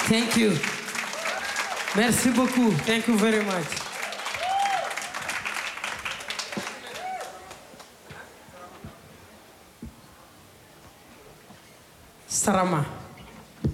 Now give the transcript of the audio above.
Thank you. Merci beaucoup. Thank you very much. Sarama.